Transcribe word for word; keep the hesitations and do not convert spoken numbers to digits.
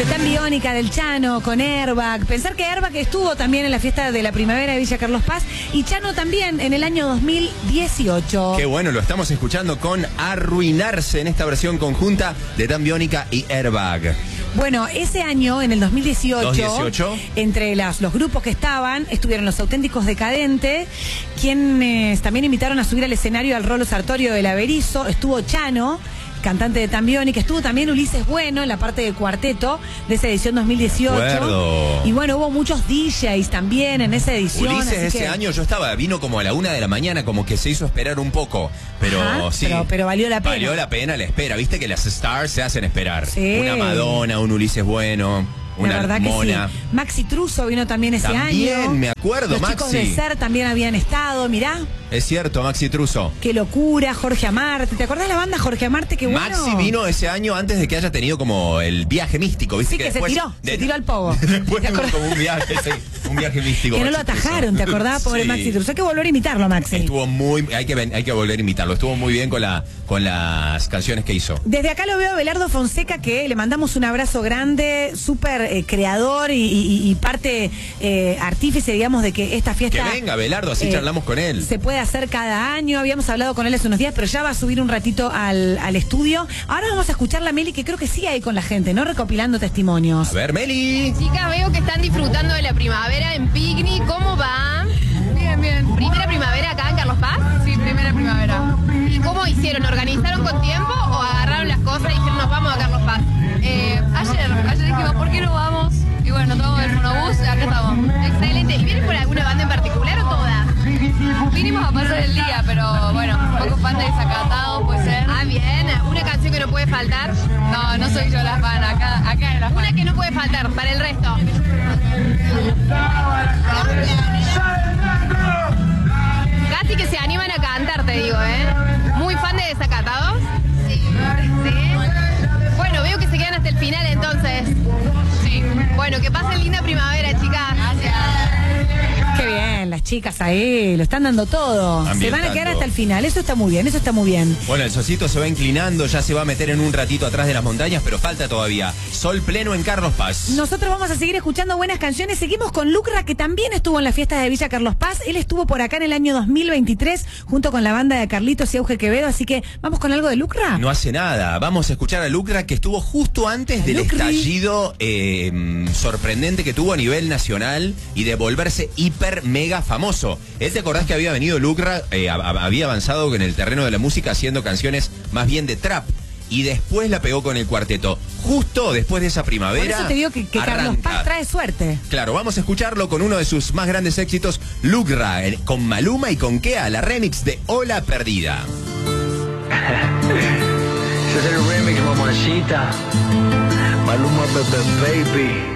de Tan Biónica, del Chano, con Airbag. Pensar que Airbag estuvo también en la fiesta de la primavera de Villa Carlos Paz y Chano también en el año dos mil dieciocho. Qué bueno, lo estamos escuchando con Arruinarse en esta versión conjunta de Tan Biónica y Airbag. Bueno, ese año, en el dos mil dieciocho, dos mil dieciocho. entre las, los grupos que estaban, estuvieron Los Auténticos Decadentes, quienes también invitaron a subir al escenario al Rolo Sartorio del Averizo, estuvo Chano, cantante de Tan Biónica, estuvo también Ulises Bueno en la parte del cuarteto de esa edición dos mil dieciocho. Acuerdo. Y bueno, hubo muchos D Js también en esa edición. Ulises ese que... año yo estaba, vino como a la una de la mañana, como que se hizo esperar un poco, pero Ajá, sí. Pero, pero valió la pena. Valió la pena la espera, viste que las stars se hacen esperar. Sí. Una Madonna, un Ulises Bueno, una la verdad Mona. que sí. Maxi Truso vino también ese También, año. me acuerdo, Los Maxi. chicos de Ser también habían estado, mirá. Es cierto, Maxi Truso. Qué locura, Jorge Amarte. ¿Te acordás de la banda Jorge Amarte? Qué bueno. Maxi vino ese año antes de que haya tenido como el viaje místico, ¿viste? Sí, que, que se después tiró, de... se tiró al pogo. Después ¿Te tuvo acordás? como un viaje, sí, un viaje místico. Que no lo Maxi Truso. atajaron, ¿te acordás? Pobre Sí. Maxi Truso. Hay que volver a imitarlo, Maxi. Estuvo muy, hay que, ven- hay que volver a imitarlo. Estuvo muy bien con la, con las canciones que hizo. Desde acá lo veo a Belardo Fonseca, que le mandamos un abrazo grande, súper eh, creador y, y- y parte eh, artífice, digamos, de que esta fiesta... Que venga, Belardo, así eh, charlamos con él. Se puede hacer cada año. Habíamos hablado con él hace unos días, pero ya va a subir un ratito al, al estudio. Ahora vamos a escuchar la Meli, que creo que sí hay con la gente, ¿no? Recopilando testimonios. A ver, Meli. Chicas, veo que están disfrutando de la primavera en picnic. ¿Cómo va? Bien, bien. ¿Primera primavera acá en Carlos Paz? Sí, primera primavera. ¿Y cómo hicieron? ¿Organizaron con tiempo o agarraron las cosas y dijeron nos vamos a Carlos Paz? Eh, ayer, ayer dijimos, ¿por qué no vamos? Y bueno, tomamos el monobús y acá estamos. Excelente. ¿Y vienen por alguna banda en particular o todas? Vinimos a pasar el día, pero bueno, un poco fan de Desacatado, puede ser. Ah, bien. ¿Una canción que no puede faltar? No, no soy yo la fan, acá, acá es la fan. Una que no puede faltar para el resto. Casi que se animan a cantar, te digo, ¿eh? ¿Muy fan de Desacatados? Sí. ¿Sí? Bueno, veo que se quedan hasta el final entonces. Sí. Bueno, que pasen linda primavera, chicas. Gracias. Qué bien, las chicas ahí, lo están dando todo. Se van a Ambientando. quedar hasta el final. Eso está muy bien, eso está muy bien. Bueno, el solcito se va inclinando, ya se va a meter en un ratito atrás de las montañas, pero falta todavía. Sol pleno en Carlos Paz. Nosotros vamos a seguir escuchando buenas canciones. Seguimos con Lucra, que también estuvo en las fiestas de Villa Carlos Paz. Él estuvo por acá en el año dos mil veintitrés junto con la banda de Carlitos y Auge Quevedo. Así que vamos con algo de Lucra. No hace nada. Vamos a escuchar a Lucra, que estuvo justo antes La del Lucri. estallido eh, sorprendente que tuvo a nivel nacional y de volverse hiper mega famoso. ¿Él te acordás que había venido Lucra, eh, a- a- había avanzado en el terreno de la música haciendo canciones más bien de trap? Y después la pegó con el cuarteto. Justo después de esa Por primavera. eso te digo que, que Carlos arranca. Paz trae suerte. Claro, vamos a escucharlo con uno de sus más grandes éxitos, Lucra, en- con Maluma y con Kea, la remix de Ola Perdida. Ese es el remix, mamacita. Maluma, bebé, baby.